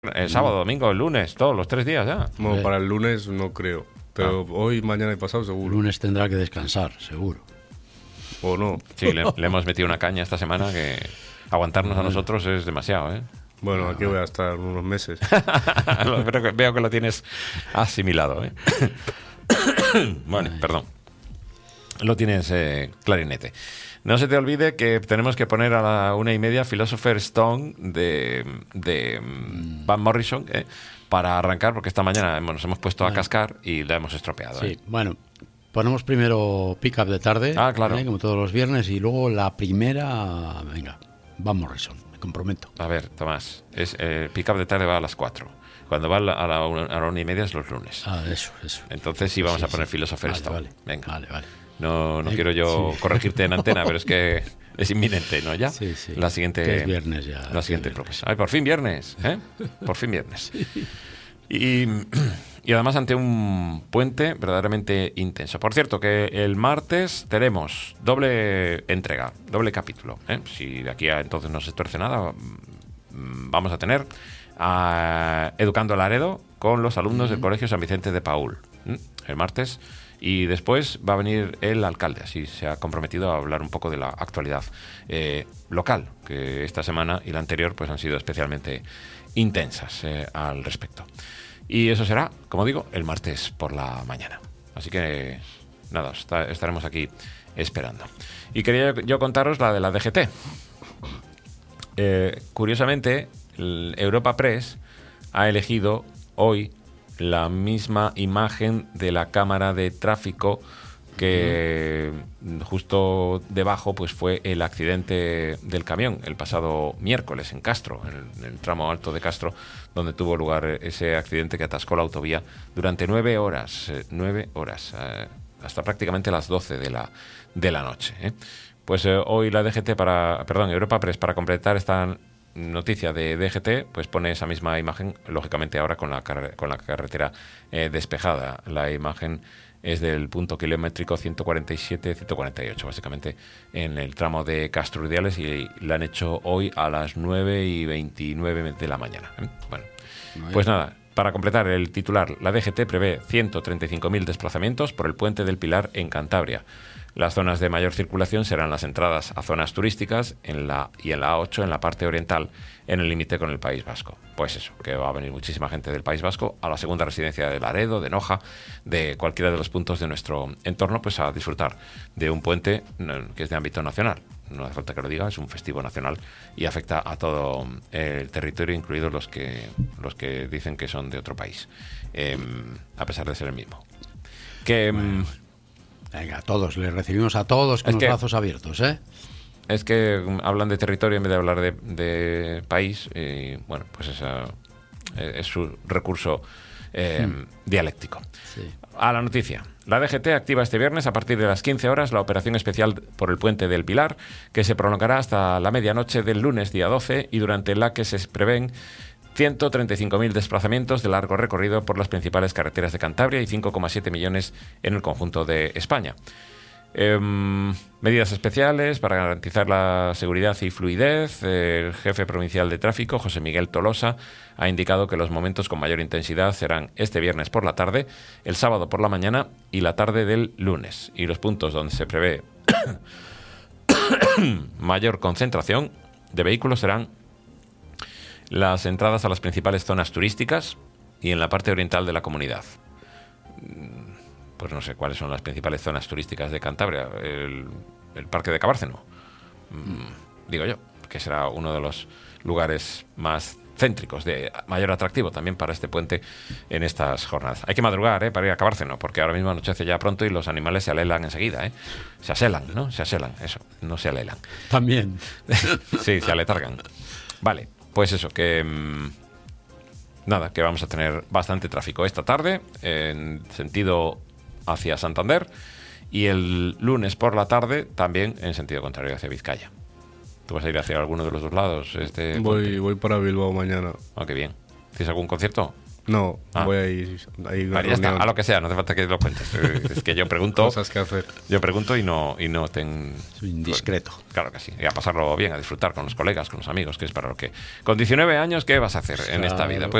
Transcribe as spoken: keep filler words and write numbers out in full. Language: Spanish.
El sábado, domingo, el lunes, todos los tres días ya. Bueno, Eh. para el lunes no creo. Pero Ah. hoy, mañana y pasado El seguro. lunes tendrá que descansar, seguro. O no. Sí, le, le hemos metido una caña esta semana que aguantarnos a nosotros es demasiado, ¿eh? Bueno, aquí voy a estar unos meses. Lo- Veo que, veo que lo tienes asimilado, ¿eh? Bueno, perdón. Lo tienes eh, clarinete. No se te olvide que tenemos que poner a la una y media Philosopher's Stone de, de mm, Van Morrison, ¿eh? Para arrancar, porque esta mañana hemos- nos hemos puesto a Vale. cascar y la hemos estropeado. Sí, ¿eh? bueno, ponemos primero Pick Up de tarde, Ah, claro. ¿eh? Como todos los viernes, y luego la primera, venga, Van Morrison, me comprometo. A ver, Tomás, es eh, pick-up de tarde va a las cuatro. Cuando va a la, a la una, a la una y media es los lunes. Ah, eso, eso. Entonces sí vamos Sí, a poner sí. Philosopher's Vale, Stone. vale. Venga. Vale, vale. No, no Venga, quiero yo sí. corregirte en antena, pero es que es inminente, ¿no? Ya. Sí, sí. La siguiente. Que es viernes ya, La que siguiente es viernes. propuesta. Ay, por fin viernes, ¿eh? Por fin viernes. Y, y además ante un puente verdaderamente intenso. Por cierto, que el martes tenemos doble entrega, doble capítulo, ¿eh? Si de aquí a entonces no se tuerce nada, mm, vamos a tener a Educando Laredo con los alumnos del Colegio San Vicente de Paúl, ¿m? El martes. Y después va a venir el alcalde, así se ha comprometido a hablar un poco de la actualidad eh, local, que esta semana y la anterior pues han sido especialmente intensas eh, al respecto. Y eso será, como digo, el martes por la mañana. Así que nada, está- estaremos aquí esperando. Y quería yo contaros la de la D G T. Eh, curiosamente, el Europa Press ha elegido hoy la misma imagen de la cámara de tráfico que justo debajo pues fue el accidente del camión el pasado miércoles en Castro, en el, en el tramo alto de Castro, donde tuvo lugar ese accidente que atascó la autovía durante nueve horas, eh, nueve horas, eh, hasta prácticamente las doce de la, de la noche, ¿eh? Pues eh, hoy la D G T para, perdón, Europa Press, para completar esta noticia de D G T, pues pone esa misma imagen, lógicamente ahora con la, car- con la carretera eh, despejada. La imagen es del punto kilométrico ciento cuarenta y siete ciento cuarenta y ocho, básicamente en el tramo de Castro Urdiales, y la han hecho hoy a las nueve y veintinueve de la mañana, ¿eh? Bueno, pues nada, para completar el titular, la D G T prevé ciento treinta y cinco mil desplazamientos por el Puente del Pilar en Cantabria. Las zonas de mayor circulación serán las entradas a zonas turísticas en la, y en la A ocho en la parte oriental, en el límite con el País Vasco. Pues eso, que va a venir muchísima gente del País Vasco a la segunda residencia de Laredo, de Noja, de cualquiera de los puntos de nuestro entorno, pues a disfrutar de un puente mm, que es de ámbito nacional. No hace falta que lo diga, es un festivo nacional y afecta a todo el territorio, incluidos los que, los que dicen que son de otro país, eh, a pesar de ser el mismo. Que... mm, Venga, a todos, les recibimos a todos con Es los que- brazos abiertos, ¿eh? Es que mm, hablan de territorio en vez de hablar de, de país, y bueno, pues esa eh, es su recurso eh, dialéctico. Sí. A la noticia. La D G T activa este viernes a partir de las quince horas la operación especial por el Puente del Pilar, que se prolongará hasta la medianoche del lunes día doce y durante la que se prevén ciento treinta y cinco mil desplazamientos de largo recorrido por las principales carreteras de Cantabria y cinco coma siete millones en el conjunto de España. Em, medidas especiales para garantizar la seguridad y fluidez. El jefe provincial de tráfico, José Miguel Tolosa, ha indicado que los momentos con mayor intensidad serán este viernes por la tarde, el sábado por la mañana y la tarde del lunes. Y los puntos donde se prevé mayor concentración de vehículos serán las entradas a las principales zonas turísticas y en la parte oriental de la comunidad. Pues no sé cuáles son las principales zonas turísticas de Cantabria. El, el Parque de Cabárceno, mm, digo yo, que será uno de los lugares más céntricos, de mayor atractivo también para este puente en estas jornadas. Hay que madrugar, ¿eh?, para ir a Cabárceno, porque ahora mismo anochece ya pronto y los animales se alelan enseguida, ¿eh? Se aselan, ¿no? Se aselan, eso, no se alelan. También. Sí, se aletargan. Vale, pues eso, que... mmm, nada, que vamos a tener bastante tráfico esta tarde en sentido hacia Santander y el lunes por la tarde también en sentido contrario hacia Vizcaya. ¿Tú vas a ir hacia alguno de los dos lados? Este Voy, voy para Bilbao mañana. Oh, qué bien. ¿Tienes algún concierto? No, Ah. voy a ir a ir a Vale, ya está, reunión, a lo que sea, no hace falta que lo cuentes. Eh, Es que yo pregunto, cosas que hacer. yo pregunto y no, y no ten... Es indiscreto. Claro que sí, y a pasarlo bien, a disfrutar con los colegas, con los amigos, que es para lo que... Con diecinueve años, ¿qué vas a hacer en esta vida? Pues